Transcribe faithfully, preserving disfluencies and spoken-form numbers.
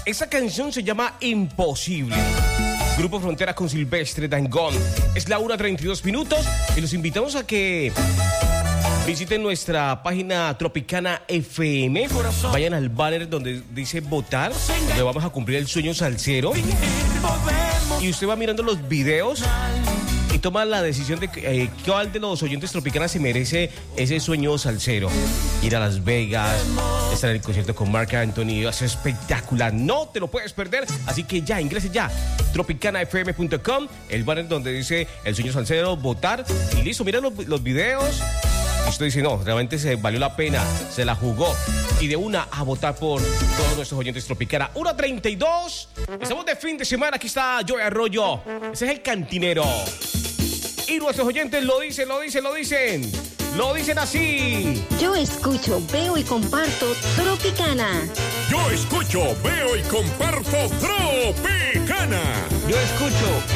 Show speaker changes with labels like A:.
A: Esta canción se llama Imposible. Grupo Frontera con Silvestre Dangond. Es la una treinta y dos minutos y los invitamos a que visiten nuestra página Tropicana F M. Vayan al banner donde dice votar, donde vamos a cumplir el sueño salsero. Y usted va mirando los videos y toma la decisión de eh, cuál de los oyentes Tropicana se merece ese sueño salsero. Ir a Las Vegas, estar en el concierto con Marc Anthony, es espectacular, no te lo puedes perder. Así que ya, ingrese ya, tropicana f m punto com, el banner donde dice el sueño salsero, votar, y listo, mira los, los videos. Y usted dice, no, realmente se valió la pena, se la jugó. Y de una a votar por todos nuestros oyentes Tropicana. una treinta y dos, estamos de fin de semana, aquí está Joey Arroyo, ese es el cantinero. Y nuestros oyentes lo dicen, lo dicen, lo dicen. Lo dicen así.
B: Yo escucho, veo y comparto Tropicana.
C: Yo escucho, veo y comparto Tropicana.
A: Yo escucho,